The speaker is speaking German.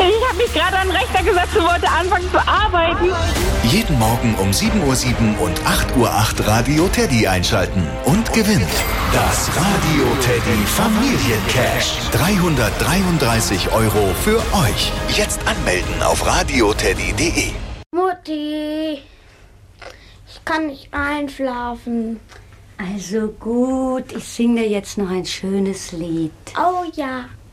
Ich habe mich gerade an den Rechner gesetzt und wollte anfangen zu arbeiten. Jeden Morgen um 7:07 Uhr und 8:08 Uhr Radio Teddy einschalten und gewinnen. Das Radio Teddy Familiencash. 333 € für euch. Jetzt anmelden auf radioteddy.de. Mutti, ich kann nicht einschlafen. Also gut, ich singe dir jetzt noch ein schönes Lied. Oh ja.